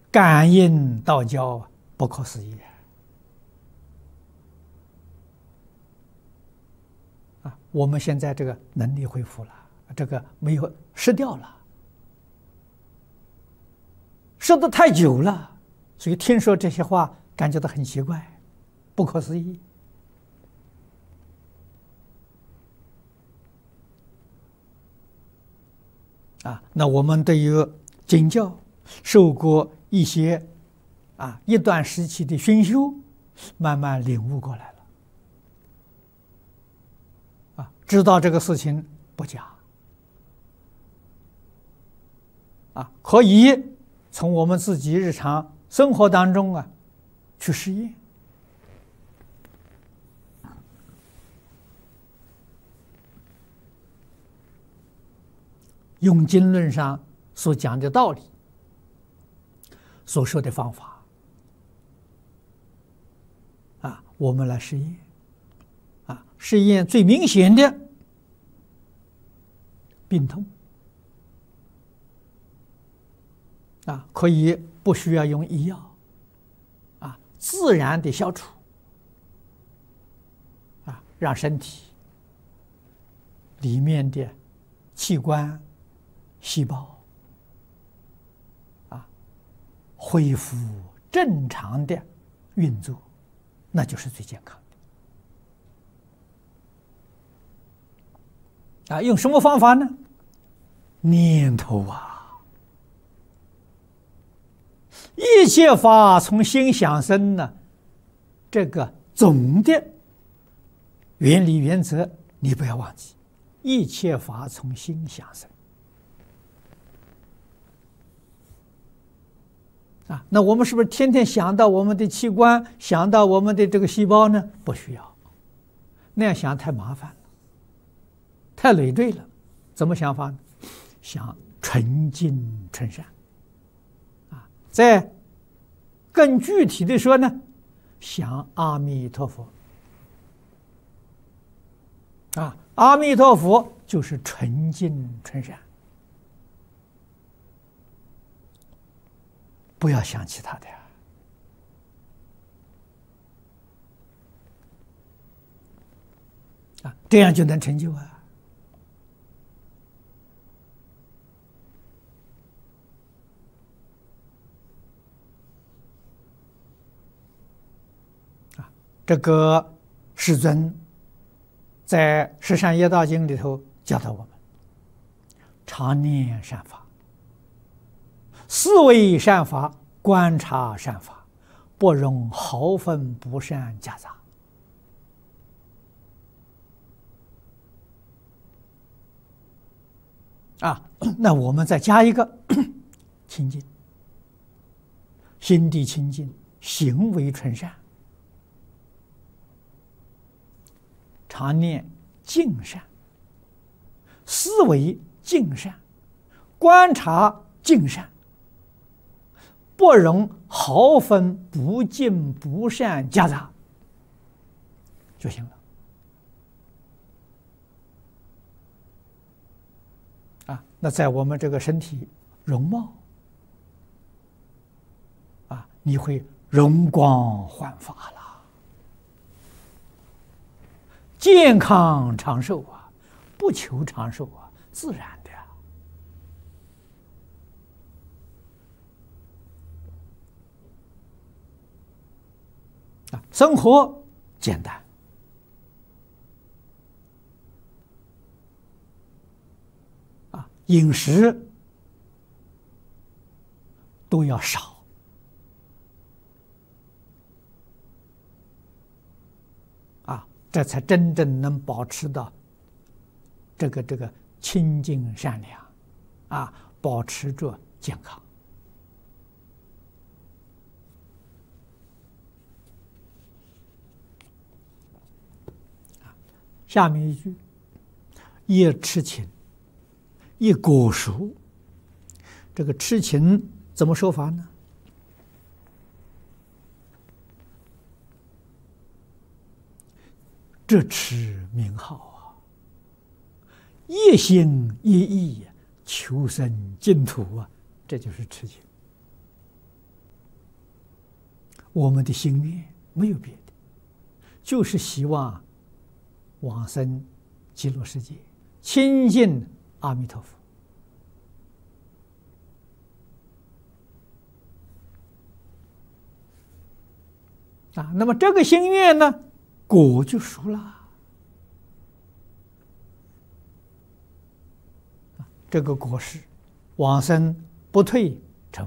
感应道交，不可思议啊！我们现在这个能力恢复了，这个没有失掉了，失得太久了，所以听说这些话，感觉到很奇怪，不可思议。那我们对于经教受过一些一段时期的熏修，慢慢领悟过来了，知道这个事情不假，可以从我们自己日常生活当中去实验。用经论上所讲的道理，所说的方法，我们来实验，实验最明显的病痛，可以不需要用医药，自然的消除，让身体里面的器官、细胞恢复正常的运作，那就是最健康的。用什么方法呢？念头一切法从心想生呢，这个总的原理原则你不要忘记，一切法从心想生。那我们是不是天天想到我们的器官，想到我们的这个细胞呢？不需要，那样想太麻烦了，太累赘了。怎么想法呢？想纯净纯善，再更具体的说呢，想阿弥陀佛，阿弥陀佛就是纯净纯善。不要想其他的这样就能成就这个世尊在《十善业道经》里头教导我们，常念善法，思维善法，观察善法，不容毫分不善夹杂。那我们再加一个清净，心地清净，行为纯善，常念净善，思维净善，观察净善，不容毫分不净不善夹杂就行了。那在我们这个身体容貌你会容光焕发了，健康长寿不求长寿自然的生活简单，饮食都要少，这才真正能保持到这个清净善良，保持着健康。下面一句，一痴情，一果熟。这个痴情怎么说法呢？这痴名号一心一意求生净土这就是痴情。 我们的心愿没有别的，就是希望往生极乐世界，亲近阿弥陀佛。那么这个心愿呢，果就熟了。这个果是往生不退